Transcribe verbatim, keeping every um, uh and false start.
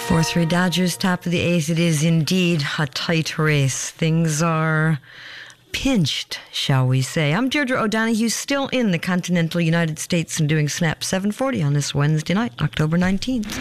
four three Dodgers, top of the eighth. It is indeed a tight race. Things are pinched, shall we say. I'm Deirdre O'Donoghue, still in the continental United States and doing Snap seven forty on this Wednesday night, October nineteenth.